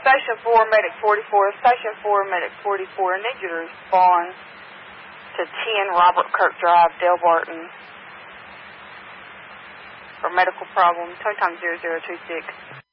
Station 4, Medic 44. Station 4, Medic 44. I need you to respond to 10 Robert Kirk Drive, Delbarton, for medical problem. Tow time 0026.